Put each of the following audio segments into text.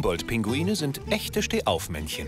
Humboldt-Pinguine sind echte Stehaufmännchen.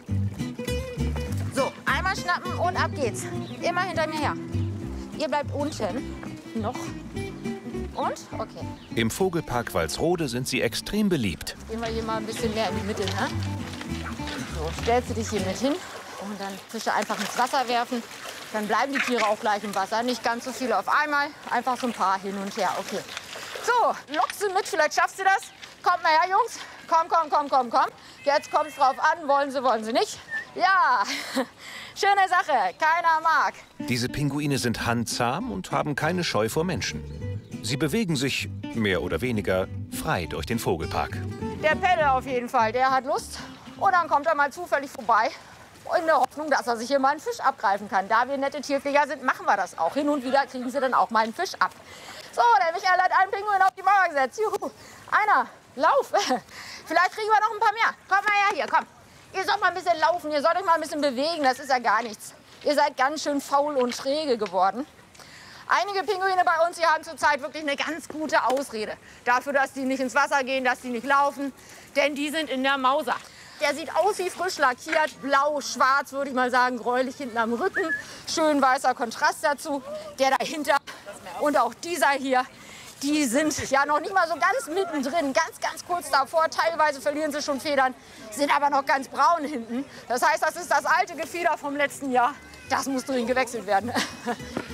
So, einmal schnappen und ab geht's. Immer hinter mir her. Ihr bleibt unten. Noch. Und? Okay. Im Vogelpark Walsrode sind sie extrem beliebt. Gehen wir hier mal ein bisschen mehr in die Mitte, ne? So, stellst du dich hier mit hin und dann Fische einfach ins Wasser werfen. Dann bleiben die Tiere auch gleich im Wasser. Nicht ganz so viele auf einmal, einfach so ein paar hin und her. Okay. So, lockst du mit, vielleicht schaffst du das. Kommt mal her, Jungs. Komm, komm, komm, komm, komm. Jetzt kommt's drauf an, wollen sie nicht? Ja, schöne Sache, keiner mag. Diese Pinguine sind handzahm und haben keine Scheu vor Menschen. Sie bewegen sich mehr oder weniger frei durch den Vogelpark. Der Pelle auf jeden Fall, der hat Lust. Und dann kommt er mal zufällig vorbei. In der Hoffnung, dass er sich hier mal einen Fisch abgreifen kann. Da wir nette Tierpfleger sind, machen wir das auch. Hin und wieder kriegen sie dann auch mal einen Fisch ab. So, der Michael hat einen Pinguin auf die Mauer gesetzt. Juhu. Einer, lauf. Vielleicht kriegen wir noch ein paar mehr. Kommt mal her hier, komm. Ihr sollt mal ein bisschen laufen, ihr sollt euch mal ein bisschen bewegen. Das ist ja gar nichts. Ihr seid ganz schön faul und schräge geworden. Einige Pinguine bei uns hier haben zurzeit wirklich eine ganz gute Ausrede dafür, dass die nicht ins Wasser gehen, dass die nicht laufen, denn die sind in der Mauser. Der sieht aus wie frisch lackiert, blau, schwarz, würde ich mal sagen, gräulich hinten am Rücken. Schön weißer Kontrast dazu. Der dahinter und auch dieser hier, die sind ja noch nicht mal so ganz mittendrin, ganz kurz davor. Teilweise verlieren sie schon Federn, sind aber noch ganz braun hinten. Das heißt, das ist das alte Gefieder vom letzten Jahr. Das muss dringend gewechselt werden.